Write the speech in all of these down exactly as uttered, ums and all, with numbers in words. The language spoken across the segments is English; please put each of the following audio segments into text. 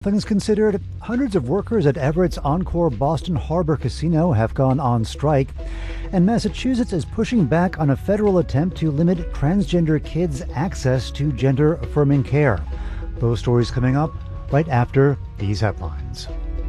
Things considered, hundreds of workers at Everett's Encore Boston Harbor Casino have gone on strike, and Massachusetts is pushing back on a federal attempt to limit transgender kids' access to gender-affirming care. Those stories coming up right after these headlines.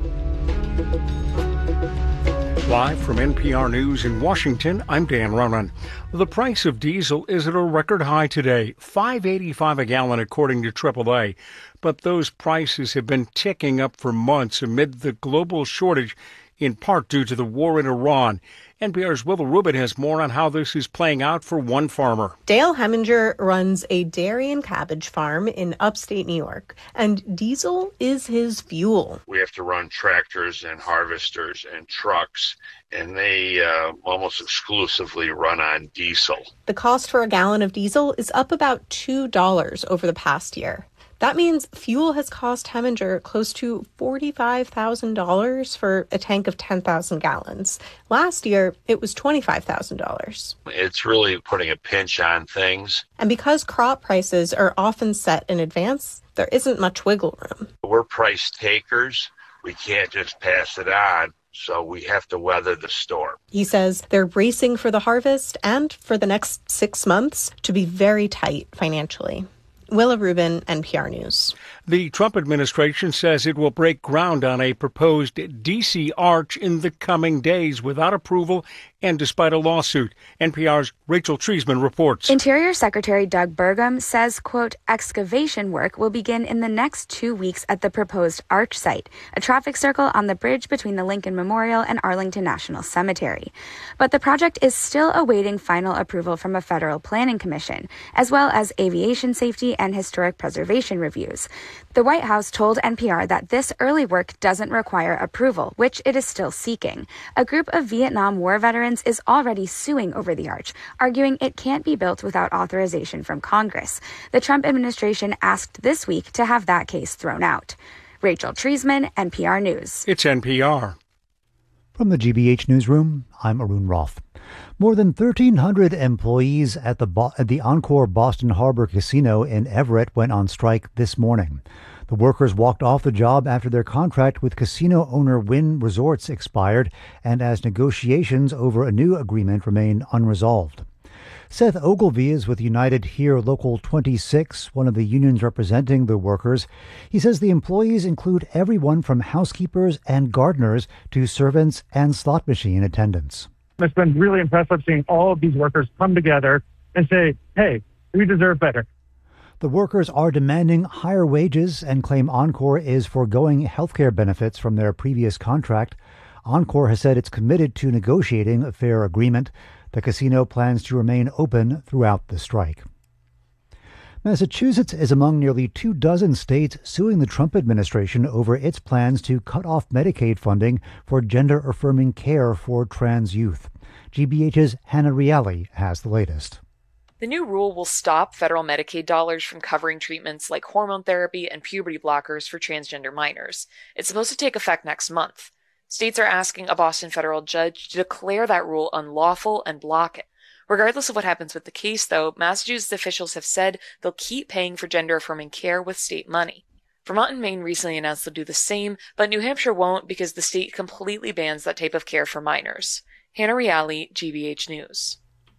Live from N P R News in Washington, I'm Dan Ronan. The price of diesel is at a record high today, five dollars and eighty-five cents a gallon according to triple A. But those prices have been ticking up for months amid the global shortage, in part due to the war in Iran. N P R's Willa Rubin has more on how this is playing out for one farmer. Dale Heminger runs a dairy and cabbage farm in upstate New York, and diesel is his fuel. We have to run tractors and harvesters and trucks, and they uh, almost exclusively run on diesel. The cost for a gallon of diesel is up about two dollars over the past year. That means fuel has cost Heminger close to forty-five thousand dollars for a tank of ten thousand gallons. Last year, it was twenty-five thousand dollars. It's really putting a pinch on things. And because crop prices are often set in advance, there isn't much wiggle room. We're price takers. We can't just pass it on, so we have to weather the storm. He says they're bracing for the harvest and for the next six months to be very tight financially. Willa Rubin, N P R News. The Trump administration says it will break ground on a proposed D C arch in the coming days without approval and despite a lawsuit. N P R's Rachel Treisman reports. Interior Secretary Doug Burgum says, quote, excavation work will begin in the next two weeks at the proposed arch site, a traffic circle on the bridge between the Lincoln Memorial and Arlington National Cemetery. But the project is still awaiting final approval from a federal planning commission, as well as aviation safety and historic preservation reviews. The White House told N P R that this early work doesn't require approval, which it is still seeking. A group of Vietnam War veterans is already suing over the arch, arguing it can't be built without authorization from Congress. The Trump administration asked this week to have that case thrown out. Rachel Treisman, N P R News. It's N P R. From the G B H Newsroom, I'm Arun Roth. More than thirteen hundred employees at the Bo- at the Encore Boston Harbor Casino in Everett went on strike this morning. The workers walked off the job after their contract with casino owner Wynn Resorts expired and as negotiations over a new agreement remain unresolved. Seth Ogilvie is with United Here Local twenty-six, one of the unions representing the workers. He says the employees include everyone from housekeepers and gardeners to servants and slot machine attendants. It's been really impressive seeing all of these workers come together and say, hey, we deserve better. The workers are demanding higher wages and claim Encore is foregoing health care benefits from their previous contract. Encore has said it's committed to negotiating a fair agreement. The casino plans to remain open throughout the strike. Massachusetts is among nearly two dozen states suing the Trump administration over its plans to cut off Medicaid funding for gender-affirming care for trans youth. G B H's Hannah Reale has the latest. The new rule will stop federal Medicaid dollars from covering treatments like hormone therapy and puberty blockers for transgender minors. It's supposed to take effect next month. States are asking a Boston federal judge to declare that rule unlawful and block it. Regardless of what happens with the case, though, Massachusetts officials have said they'll keep paying for gender-affirming care with state money. Vermont and Maine recently announced they'll do the same, but New Hampshire won't because the state completely bans that type of care for minors. Hannah Reale, G B H News.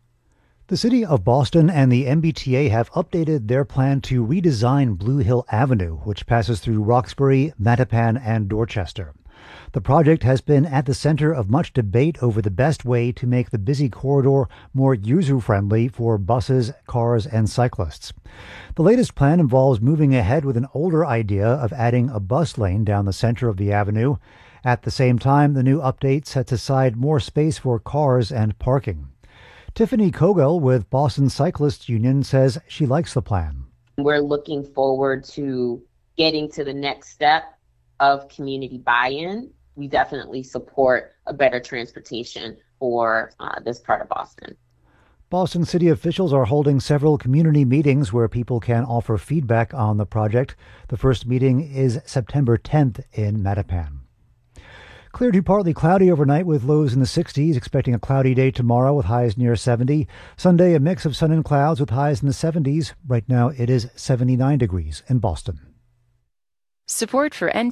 The city of Boston and the M B T A have updated their plan to redesign Blue Hill Avenue, which passes through Roxbury, Mattapan, and Dorchester. The project has been at the center of much debate over the best way to make the busy corridor more user-friendly for buses, cars, and cyclists. The latest plan involves moving ahead with an older idea of adding a bus lane down the center of the avenue. At the same time, the new update sets aside more space for cars and parking. Tiffany Kogel with Boston Cyclists Union says she likes the plan. We're looking forward to getting to the next step of community buy-in. We definitely support a better transportation for uh, this part of Boston. Boston city officials are holding several community meetings where people can offer feedback on the project. The first meeting is September tenth in Mattapan. Clear to partly cloudy overnight with lows in the sixties, expecting a cloudy day tomorrow with highs near seventy. Sunday, a mix of sun and clouds with highs in the seventies. Right now, it is seventy-nine degrees in Boston. Support for N